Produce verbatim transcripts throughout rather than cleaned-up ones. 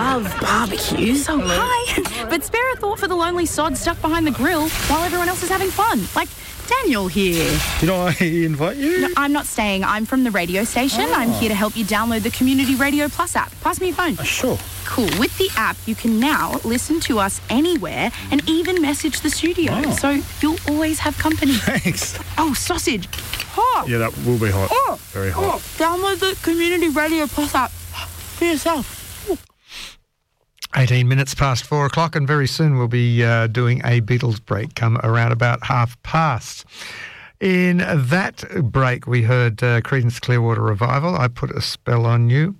love barbecues. Oh, hi. But spare a thought for the lonely sod stuck behind the grill while everyone else is having fun. Like Daniel here. Did I invite you? No, I'm not staying. I'm from the radio station. Oh. I'm here to help you download the Community Radio Plus app. Pass me your phone. Uh, sure. Cool. With the app, you can now listen to us anywhere and even message the studio. Oh. So you'll always have company. Thanks. Oh, sausage. Hot. Yeah, that will be hot. Oh. Very hot. Oh. Download the Community Radio Plus app for yourself. Ooh. eighteen minutes past four o'clock, and very soon we'll be uh, doing a Beatles break come around about half past. In that break, we heard uh, Creedence Clearwater Revival, I Put a Spell on You,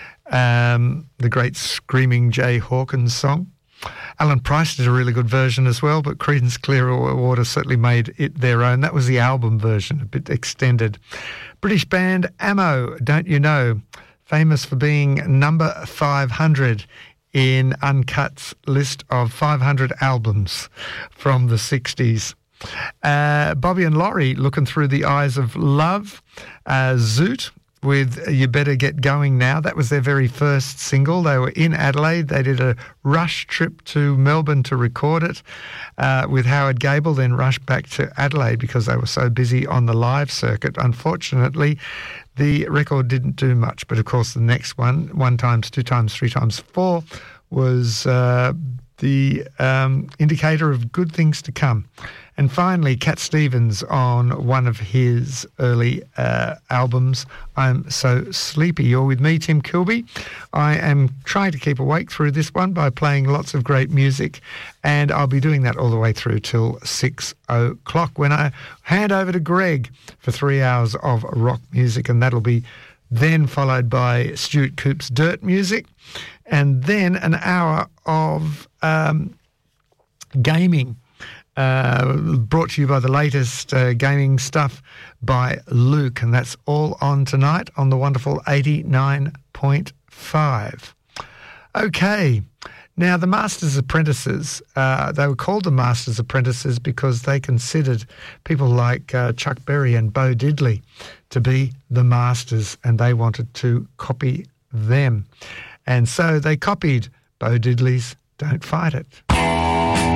um, the great Screaming Jay Hawkins song. Alan Price did a really good version as well, but Creedence Clearwater certainly made it their own. That was the album version, a bit extended. British band Ammo, Don't You Know, famous for being number five hundred in Uncut's list of five hundred albums from the sixties. Uh, Bobby and Laurie, Looking Through the Eyes of Love. Uh, Zoot with You Better Get Going Now. That was their very first single. They were in Adelaide. They did a rush trip to Melbourne to record it uh, with Howard Gable, then rushed back to Adelaide because they were so busy on the live circuit. Unfortunately, the record didn't do much. But, of course, the next one, one times, two times, three times, four, was uh, the um, indicator of good things to come. And finally, Cat Stevens on one of his early uh, albums, I'm So Sleepy. You're with me, Tim Kilby. I am trying to keep awake through this one by playing lots of great music, and I'll be doing that all the way through till six o'clock when I hand over to Greg for three hours of rock music, and that'll be then followed by Stuart Coop's Dirt Music, and then an hour of um, gaming. Uh, brought to you by the latest uh, gaming stuff by Luke, and that's all on tonight on the wonderful eighty-nine point five. Okay, now the Master's Apprentices, uh, they were called the Master's Apprentices because they considered people like uh, Chuck Berry and Bo Diddley to be the masters, and they wanted to copy them. And so they copied Bo Diddley's Don't Fight It.